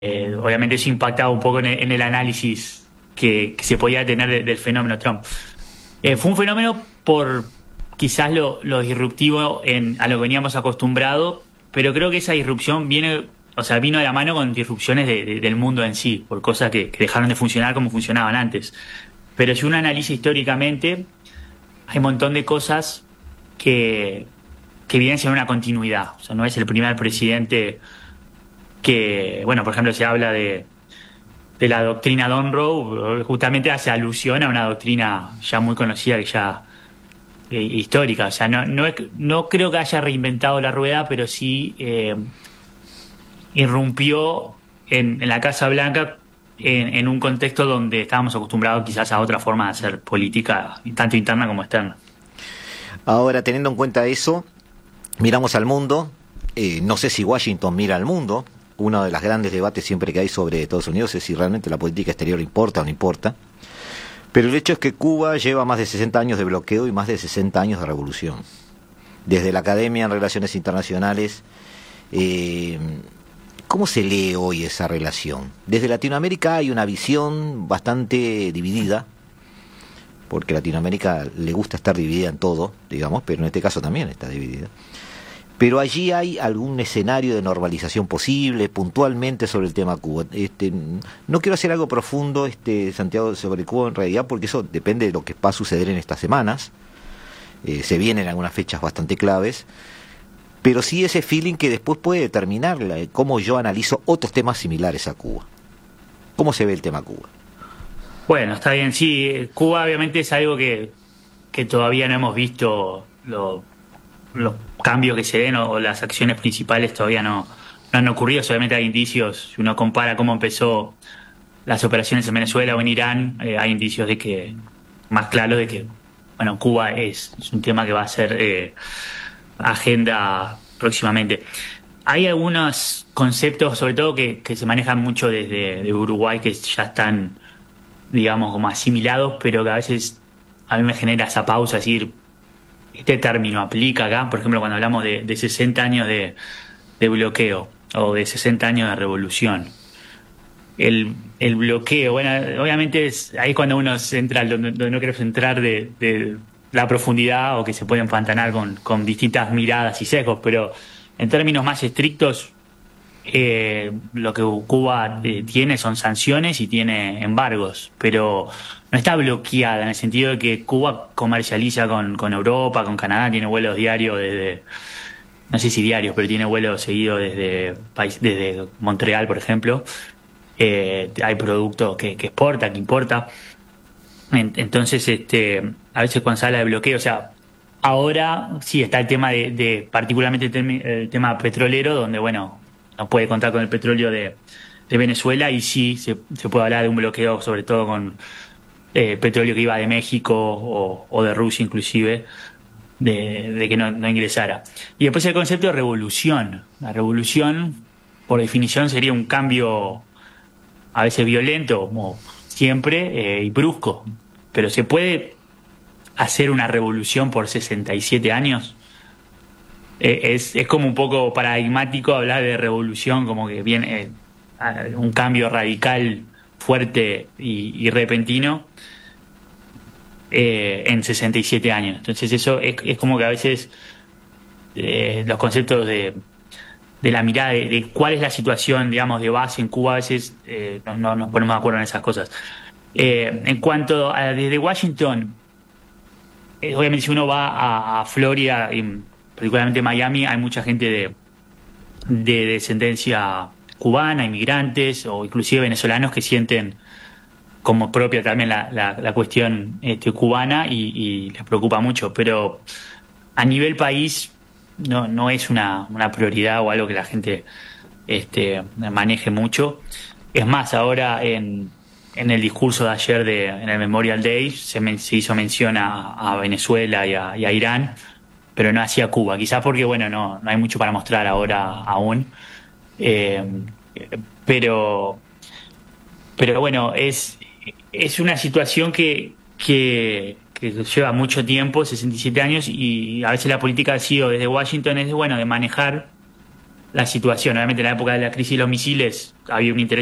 Obviamente eso impactaba un poco en el análisis que se podía tener del fenómeno Trump. Fue un fenómeno por quizás lo disruptivo a lo que veníamos acostumbrados, pero creo que esa disrupción vino de la mano con disrupciones del mundo en sí, por cosas que dejaron de funcionar como funcionaban antes. Pero si uno analiza históricamente, hay un montón de cosas que, que evidencian una continuidad. O sea, no es el primer presidente que, bueno, por ejemplo, se habla de la doctrina Monroe, justamente hace alusión a una doctrina ya muy conocida, que ya histórica. O sea, no creo que haya reinventado la rueda, pero sí irrumpió en la Casa Blanca en un contexto donde estábamos acostumbrados quizás a otra forma de hacer política, tanto interna como externa. Ahora, teniendo en cuenta eso, miramos al mundo. No sé si Washington mira al mundo. Uno de los grandes debates siempre que hay sobre Estados Unidos es si realmente la política exterior importa o no importa. Pero el hecho es que Cuba lleva más de 60 años de bloqueo y más de 60 años de revolución. Desde la Academia en Relaciones Internacionales, ¿cómo se lee hoy esa relación? Desde Latinoamérica hay una visión bastante dividida, porque a Latinoamérica le gusta estar dividida en todo, digamos, pero en este caso también está dividida. Pero allí hay algún escenario de normalización posible, puntualmente sobre el tema Cuba. No quiero hacer algo profundo, Santiago, sobre Cuba en realidad, porque eso depende de lo que va a suceder en estas semanas. Se vienen algunas fechas bastante claves, pero sí ese feeling que después puede determinar cómo yo analizo otros temas similares a Cuba. ¿Cómo se ve el tema Cuba? Bueno, está bien, sí. Cuba obviamente es algo que todavía no hemos visto los cambios que se den o las acciones principales todavía no han ocurrido. Obviamente hay indicios, si uno compara cómo empezó las operaciones en Venezuela o en Irán, hay indicios de que, más claros de que, bueno, Cuba es un tema que va a ser agenda próximamente. Hay algunos conceptos, sobre todo que se manejan mucho desde de Uruguay, que ya están, digamos, como asimilados, pero que a veces a mí me genera esa pausa, es decir, este término aplica acá, por ejemplo, cuando hablamos de 60 años de bloqueo o de 60 años de revolución. El bloqueo, bueno, obviamente ahí cuando uno se entra donde no quiero entrar de la profundidad o que se puede empantanar con distintas miradas y sesgos, pero en términos más estrictos, lo que Cuba tiene son sanciones y tiene embargos, pero no está bloqueada en el sentido de que Cuba comercializa con Europa, con Canadá, tiene vuelos diarios no sé si diarios, pero tiene vuelos seguidos desde Montreal, por ejemplo. Hay productos que exporta, que importa. Entonces, a veces cuando se habla de bloqueo, o sea, ahora sí está el tema particularmente el tema petrolero, donde, bueno, no puede contar con el petróleo de Venezuela, y sí se puede hablar de un bloqueo, sobre todo con petróleo que iba de México o de Rusia inclusive, de que no ingresara. Y después el concepto de revolución. La revolución, por definición, sería un cambio a veces violento, como siempre, y brusco. Pero ¿se puede hacer una revolución por 67 años? Es como un poco paradigmático hablar de revolución como que viene un cambio radical, fuerte y repentino en 67 años. Entonces eso es como que a veces los conceptos de la mirada de cuál es la situación, digamos, de base en Cuba, a veces no nos ponemos de acuerdo en esas cosas. En cuanto a desde Washington, obviamente si uno va a Florida y particularmente Miami, hay mucha gente de descendencia cubana, inmigrantes o inclusive venezolanos que sienten como propia también la cuestión cubana y les preocupa mucho, pero a nivel país no es una prioridad o algo que la gente maneje mucho. Es más, ahora en el discurso de ayer en el Memorial Day se hizo mención a Venezuela y a Irán, pero no hacia Cuba, quizás porque bueno no hay mucho para mostrar ahora aún, pero bueno, es una situación que lleva mucho tiempo, 67 años, y a veces la política ha sido desde Washington es de manejar la situación. Obviamente en la época de la crisis de los misiles había un interés